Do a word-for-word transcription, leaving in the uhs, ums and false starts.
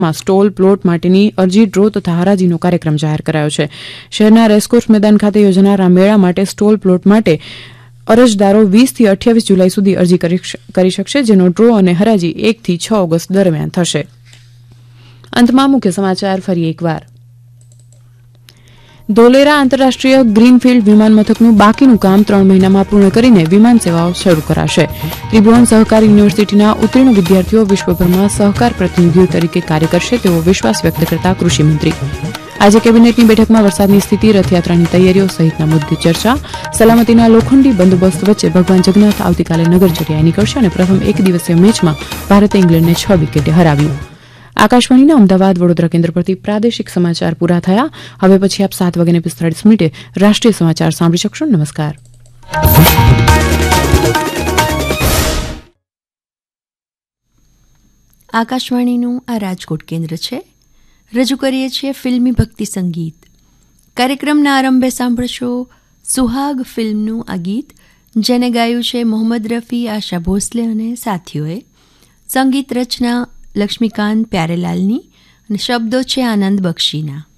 માં stall plot માટેની અરજી ડ્રો તથા હરાજીનો કાર્યક્રમ જાહેર કરાયો છે. શહેરના રેસકોર્સ મેદાન ખાતે યોજાનાર આ મેળા માટે સ્ટોલ પ્લોટ માટે અરજદારો વીસ થી અઠ્યાવીસ જુલાઈ સુધી અરજી કરી શકશે, જેનો ડ્રો અને હરાજી એક થી છ ઓગસ્ટ દરમિયાન થશે. અંતમાં મુખ્ય સમાચાર ફરી એકવાર. ધોલેરા આંતરરાષ્ટ્રીય ગ્રીનફિલ્ડ વિમાન મથકનું બાકીનું કામ ત્રણ મહિનામાં પૂર્ણ કરીને વિમાન સેવાઓ શરૂ કરાશે. ત્રિભુવન સહકાર યુનિવર્સિટીના ઉત્તીર્ણ વિદ્યાર્થીઓ વિશ્વભરમાં સહકાર પ્રતિનિધિઓ તરીકે કાર્ય કરશે તેવો વિશ્વાસ વ્યક્ત કરતા કૃષિમંત્રી. આજે કેબિનેટની બેઠકમાં વરસાદની સ્થિતિ, રથયાત્રાની તૈયારીઓ સહિતના મુદ્દે ચર્ચા. સલામતીના લોખંડી બંદોબસ્ત વચ્ચે ભગવાન જગન્નાથ આવતીકાલે નગરચર્યાએ નીકળશે અને પ્રથમ એક દિવસીય મેચમાં ભારતે ઇંગ્લેન્ડને છ વિકેટે હરાવ્યું. આકાશવાણીના અમદાવાદ વડોદરા કેન્દ્ર પરથી પ્રાદેશિક સમાચાર પૂરા થયા. હવે પછી આપ સાત વાગ્યાને પિસ્તાળીસ મિનિટે રાષ્ટ્રીય સમાચાર સાંભળી શકશો. નમસ્કાર. આકાશવાણીનું આ રાજકોટ કેન્દ્ર છે. રજૂ કરીએ છીએ ફિલ્મી ભક્તિ સંગીત. કાર્યક્રમના આરંભે સાંભળશો સુહાગ ફિલ્મનું આ ગીત, જેને ગાયું છે મોહમ્મદ રફી, આશા ભોસલે અને સાથીઓએ. સંગીત રચના લક્ષ્મીકાંત પ્યારેલાલની અને શબ્દો છે આનંદ બક્ષીના.